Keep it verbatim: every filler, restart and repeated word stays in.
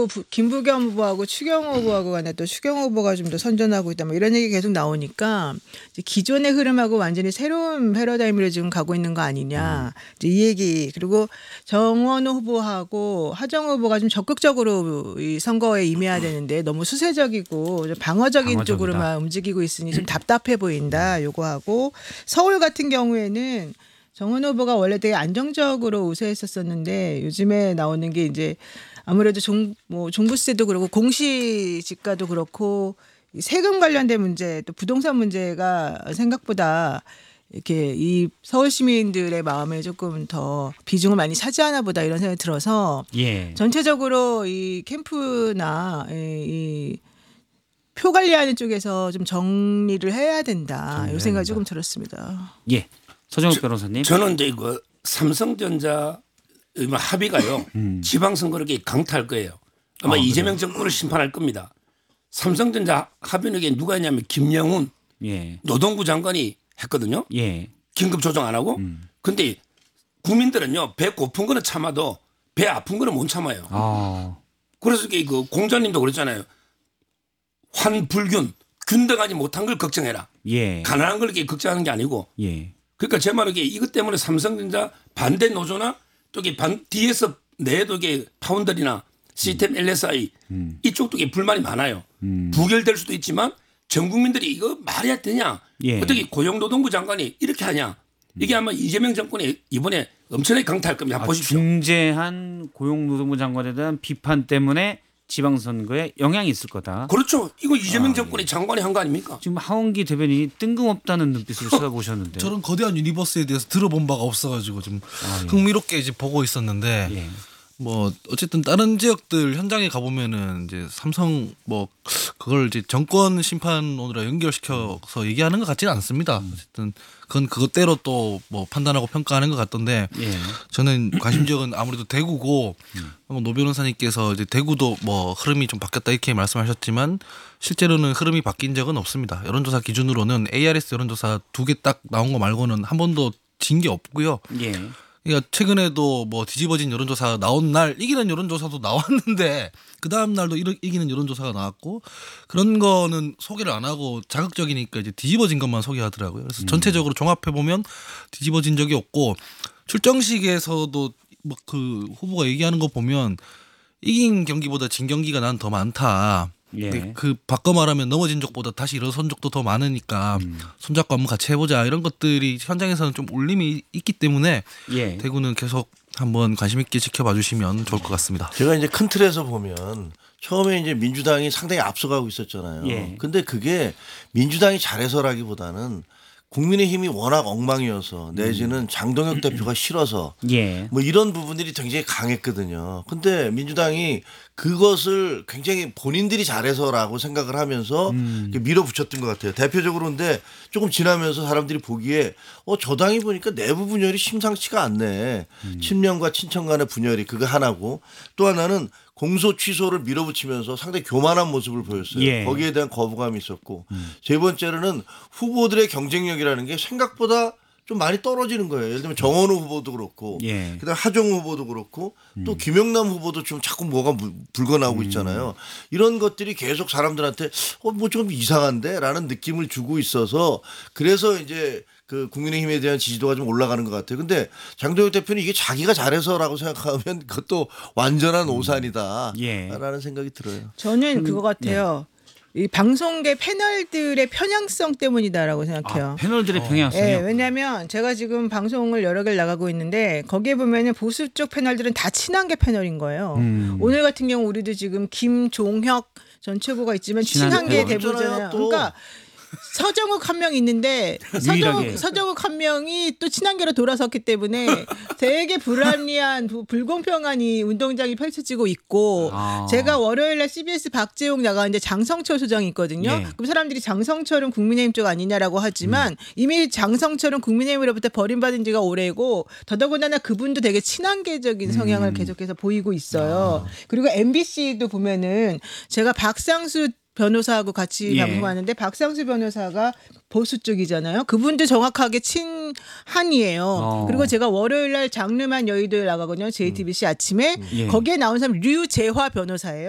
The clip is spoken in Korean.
그리고 부, 김부겸 후보하고 추경호 후보하고 간에 또 추경호 후보가 좀 더 선전하고 있다 뭐 이런 얘기 계속 나오니까 이제 기존의 흐름하고 완전히 새로운 패러다임으로 지금 가고 있는 거 아니냐 이제 이 얘기. 그리고 정원호 후보하고 하정우 후보가 좀 적극적으로 이 선거에 임해야 되는데 너무 수세적이고 좀 방어적인 방어적이다. 쪽으로만 움직이고 있으니 좀 답답해 보인다 요거하고 서울 같은 경우에는 정원 후보가 원래 되게 안정적으로 우세했었었는데 요즘에 나오는 게 이제 아무래도 종, 뭐 종부세도 그렇고 공시지가도 그렇고 세금 관련된 문제 또 부동산 문제가 생각보다 이렇게 이 서울 시민들의 마음에 조금 더 비중을 많이 차지하나 보다 이런 생각이 들어서 예. 전체적으로 이 캠프나 이, 이 표 관리하는 쪽에서 좀 정리를 해야 된다. 이 생각이 조금 들었습니다. 예. 서정욱 변호사님. 저는 이제 이거 삼성전자 합의가요. 음. 지방선거를 강타할 거예요. 아마 아, 이재명 정권을 심판할 겁니다. 삼성전자 합의는 누가 했냐면 김영훈 예. 노동부 장관이 했거든요. 예. 긴급 조정 안 하고. 음. 근데 국민들은요. 배 고픈 거는 참아도 배 아픈 거는 못 참아요. 아. 그래서 이게 그 공자님도 그랬잖아요. 환불균 균등하지 못한 걸 걱정해라. 예. 가난한 걸 이렇게 걱정하는 게 아니고. 예. 그러니까 제 말은 이게 이것 때문에 삼성전자 반대 노조나 또 이게 반 뒤에서 내에도 이게 파운드리나 시스템 엘에스아이 음. 이쪽도 이게 불만이 많아요. 음. 부결될 수도 있지만 전 국민들이 이거 말이 되냐? 예. 어떻게 고용노동부 장관이 이렇게 하냐? 이게 아마 이재명 정권이 이번에 엄청나게 강타할 겁니다. 아, 보십시오. 중재한 고용노동부 장관에 대한 비판 때문에 지방선거에 영향이 있을 거다. 그렇죠. 이거 이재명 아, 정권이 장관이 한 거 아닙니까? 지금 하원기 대변인이 뜬금없다는 눈빛으로 쳐다보셨는데. 저는 거대한 유니버스에 대해서 들어본 바가 없어가지고 좀 아, 예. 흥미롭게 이제 보고 있었는데 예. 뭐 어쨌든 다른 지역들 현장에 가보면은 이제 삼성 뭐 그걸 이제 정권 심판론으로 연결시켜서 얘기하는 것 같지는 않습니다. 어쨌든 그건 그것대로 또 뭐 판단하고 평가하는 것 같던데 예. 저는 관심 지역은 아무래도 대구고 방금 노 변호사님께서 이제 대구도 뭐 흐름이 좀 바뀌었다 이렇게 말씀하셨지만 실제로는 흐름이 바뀐 적은 없습니다. 여론조사 기준으로는 에이알에스 여론조사 두 개 딱 나온 거 말고는 한 번도 진 게 없고요. 예. 그러니까 최근에도 뭐 뒤집어진 여론조사 나온 날 이기는 여론조사도 나왔는데 그 다음 날도 이기는 여론조사가 나왔고 그런 거는 소개를 안 하고 자극적이니까 이제 뒤집어진 것만 소개하더라고요. 그래서 음. 전체적으로 종합해 보면 뒤집어진 적이 없고 출정식에서도 뭐 그 후보가 얘기하는 거 보면 이긴 경기보다 진 경기가 난 더 많다. 예. 근데 그 바꿔 말하면 넘어진 적보다 다시 일어선 적도 더 많으니까 음. 손잡고 한번 같이 해보자 이런 것들이 현장에서는 좀 울림이 있기 때문에 예. 대구는 계속 한번 관심 있게 지켜봐 주시면 좋을 것 같습니다. 제가 이제 큰 틀에서 보면 처음에 이제 민주당이 상당히 앞서가고 있었잖아요. 예. 근데 그게 민주당이 잘해서라기보다는 국민의힘이 워낙 엉망이어서 내지는 장동혁 대표가 싫어서 예. 뭐 이런 부분들이 굉장히 강했거든요. 근데 민주당이 그것을 굉장히 본인들이 잘해서라고 생각을 하면서 음. 밀어붙였던 것 같아요. 대표적으로 근데 조금 지나면서 사람들이 보기에 어, 저 당이 보니까 내부 분열이 심상치가 않네. 음. 친명과 친청 간의 분열이 그거 하나고 또 하나는 공소 취소를 밀어붙이면서 상당히 교만한 모습을 보였어요. 예. 거기에 대한 거부감이 있었고 음. 세 번째로는 후보들의 경쟁력이라는 게 생각보다 좀 많이 떨어지는 거예요. 예를 들면 정원호 후보도 그렇고 예. 그다음 하정우 후보도 그렇고 또 김영남 후보도 좀 자꾸 뭐가 붉어나오고 있잖아요. 이런 것들이 계속 사람들한테 어, 뭐 좀 이상한데라는 느낌을 주고 있어서 그래서 이제 그 국민의힘에 대한 지지도가 좀 올라가는 것 같아요. 근데 장동혁 대표는 이게 자기가 잘해서라고 생각하면 그것도 완전한 오산이다라는 예. 생각이 들어요. 저는 그거 같아요. 이 방송계 패널들의 편향성 때문이다라고 생각해요. 아, 패널들의 평양성이요. 예, 왜냐하면 제가 지금 방송을 여러 개를 나가고 있는데 거기에 보면은 보수 쪽 패널들은 다 친한계 패널인 거예요. 음. 오늘 같은 경우 우리도 지금 김종혁 전 최고가 있지만 친한계 친한계 대부잖아요. 또. 그러니까 서정욱 한 명 있는데 유일하게. 서정욱, 서정욱 한 명이 또 친한계로 돌아섰기 때문에 되게 불합리한 부- 불공평한 이 운동장이 펼쳐지고 있고 아. 제가 월요일날 씨비에스 박재홍 나가는데 장성철 소장이 있거든요. 예. 그럼 사람들이 장성철은 국민의힘 쪽 아니냐라고 하지만 이미 장성철은 국민의힘으로부터 버림받은 지가 오래고 더더군다나 그분도 되게 친한계적인 성향을 음. 계속해서 보이고 있어요. 그리고 엠비씨도 보면은 제가 박상수 변호사하고 같이 예. 방송하는데 박상수 변호사가 보수 쪽이잖아요. 그분도 정확하게 친한이에요. 어. 그리고 제가 월요일 날 장르만 여의도에 나가거든요. 제이티비씨 아침에 예. 거기에 나온 사람 류재화 변호사예요.